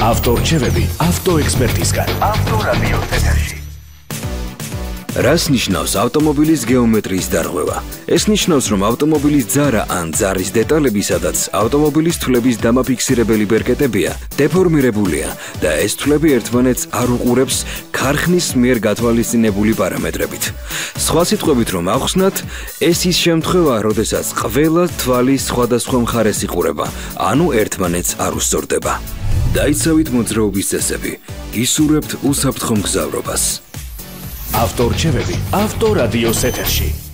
ავტორჩევები ავტოექსპერტისგან. ავტორადიო ეთერში. რას ნიშნავს ავტომობილის გეომეტრიის დარღვევა? ეს ნიშნავს, რომ ავტომობილის ძარა ან ძარის დეტალები, სადაც ავტომობილის თვლების დამაფიქსირებელი ბერკეტებია, დეფორმირებულია და ეს თვლები ერთმანეთს არ უყურებს ქარხნის მიერ გათვალისწინებული პარამეტრებით. სხვა სიტყვებით რომ ავხსნათ, ეს ის შემთხვევაა, როდესაც ყველა თვალი სხვადასხვა მხარეს იყურება, ანუ ერთმანეთს არ უსწორდება. დაიცავით მოძრაობის წესები, გისურვებთ უსაფრთხო მგზავრობას. ავტორჩევები ავტორადიოს ეთერში.